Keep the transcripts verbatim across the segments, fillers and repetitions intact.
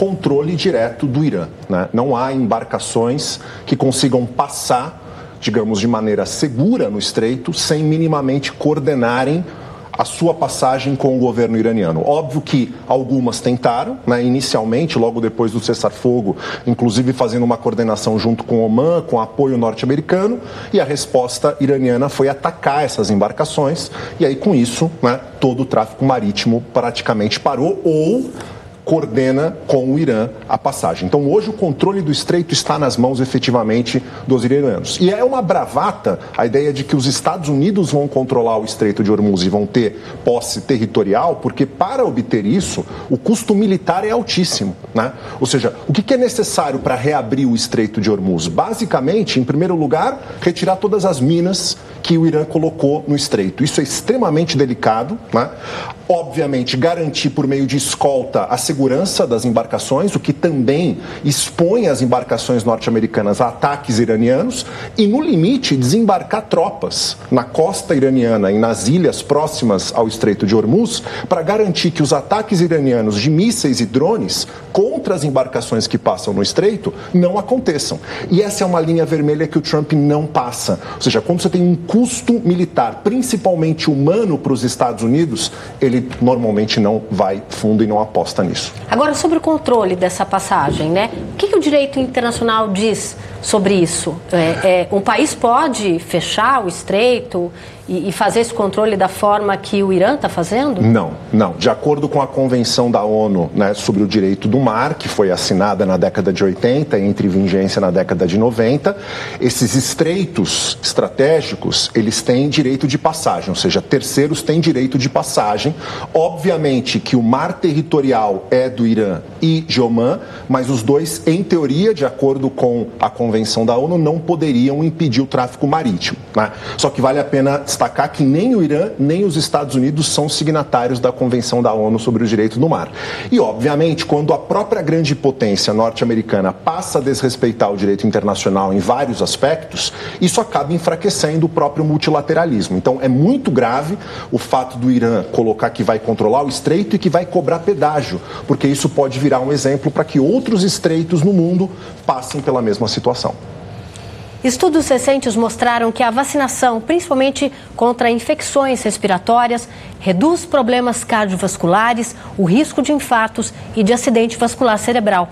controle direto do Irã, né? Não há embarcações que consigam passar, digamos, de maneira segura no estreito, sem minimamente coordenarem a sua passagem com o governo iraniano. Óbvio que algumas tentaram, né, inicialmente, logo depois do cessar-fogo, inclusive fazendo uma coordenação junto com o Omã, com apoio norte-americano, e a resposta iraniana foi atacar essas embarcações, e aí com isso, né, todo o tráfego marítimo praticamente parou ou coordena com o Irã a passagem. Então, hoje, o controle do estreito está nas mãos, efetivamente, dos iranianos. E é uma bravata a ideia de que os Estados Unidos vão controlar o estreito de Hormuz e vão ter posse territorial, porque, para obter isso, o custo militar é altíssimo, né? Ou seja, o que é necessário para reabrir o estreito de Hormuz? Basicamente, em primeiro lugar, retirar todas as minas que o Irã colocou no estreito. Isso é extremamente delicado, né? Obviamente, garantir por meio de escolta a segurança das embarcações, o que também expõe as embarcações norte-americanas a ataques iranianos e, no limite, desembarcar tropas na costa iraniana e nas ilhas próximas ao Estreito de Hormuz para garantir que os ataques iranianos de mísseis e drones contra as embarcações que passam no estreito não aconteçam. E essa é uma linha vermelha que o Trump não passa. Ou seja, quando você tem um custo militar, principalmente humano, para os Estados Unidos, ele normalmente não vai fundo e não aposta nisso. Agora, sobre o controle dessa passagem, né? O que, que o direito internacional diz sobre isso? É, é, um país pode fechar o estreito e, e fazer esse controle da forma que o Irã está fazendo? Não, não. De acordo com a Convenção da ONU, né, sobre o direito do mar, que foi assinada na década de oitenta e entre vigência na década de noventa, esses estreitos estratégicos, eles têm direito de passagem, ou seja, terceiros têm direito de passagem. Obviamente que o mar territorial é do Irã e de Omã, mas os dois, em teoria, de acordo com a Convenção da ONU, não poderiam impedir o tráfico marítimo, né? Só que vale a pena destacar que nem o Irã, nem os Estados Unidos são signatários da Convenção da ONU sobre o direito do mar. E, obviamente, quando a própria grande potência norte-americana passa a desrespeitar o direito internacional em vários aspectos, isso acaba enfraquecendo o próprio multilateralismo. Então, é muito grave o fato do Irã colocar que vai controlar o estreito e que vai cobrar pedágio, porque isso pode virar um exemplo para que outros estreitos no mundo passem pela mesma situação. Estudos recentes mostraram que a vacinação, principalmente contra infecções respiratórias, reduz problemas cardiovasculares, o risco de infartos e de acidente vascular cerebral.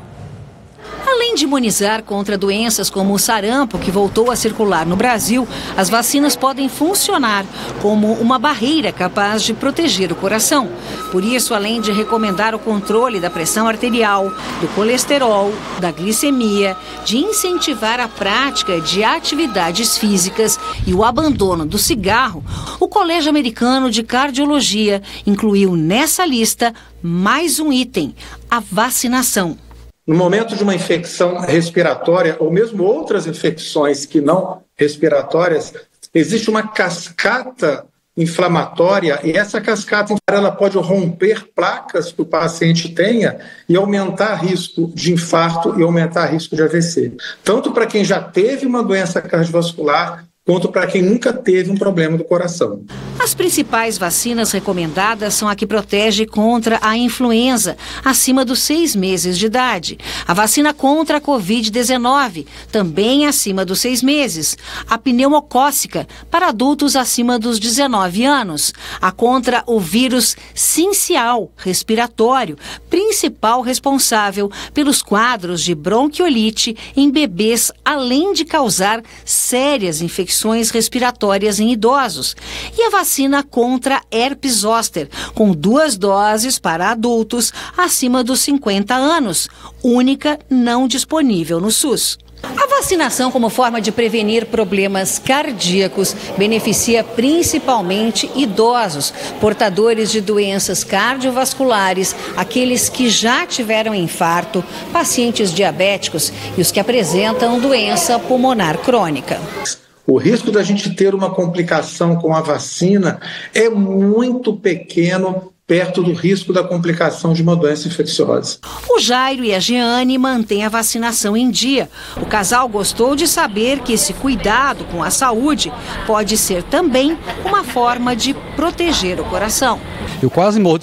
Além de imunizar contra doenças como o sarampo, que voltou a circular no Brasil, as vacinas podem funcionar como uma barreira capaz de proteger o coração. Por isso, além de recomendar o controle da pressão arterial, do colesterol, da glicemia, de incentivar a prática de atividades físicas e o abandono do cigarro, o Colégio Americano de Cardiologia incluiu nessa lista mais um item: a vacinação. No momento de uma infecção respiratória, ou mesmo outras infecções que não respiratórias, existe uma cascata inflamatória e essa cascata ela pode romper placas que o paciente tenha e aumentar risco de infarto e aumentar risco de A V C. Tanto para quem já teve uma doença cardiovascular, quanto para quem nunca teve um problema do coração. As principais vacinas recomendadas são a que protege contra a influenza acima dos seis meses de idade, a vacina contra a covid dezenove, também acima dos seis meses, a pneumocócica para adultos acima dos dezenove anos, a contra o vírus sincial respiratório, principal responsável pelos quadros de bronquiolite em bebês, além de causar sérias infecções respiratórias em idosos, e a vacina contra herpes zoster, com duas doses para adultos acima dos cinquenta anos, única não disponível no SUS. A vacinação como forma de prevenir problemas cardíacos beneficia principalmente idosos, portadores de doenças cardiovasculares, aqueles que já tiveram infarto, pacientes diabéticos e os que apresentam doença pulmonar crônica. O risco da gente ter uma complicação com a vacina é muito pequeno perto do risco da complicação de uma doença infecciosa. O Jairo e a Jeane mantêm a vacinação em dia. O casal gostou de saber que esse cuidado com a saúde pode ser também uma forma de proteger o coração. Eu quase morro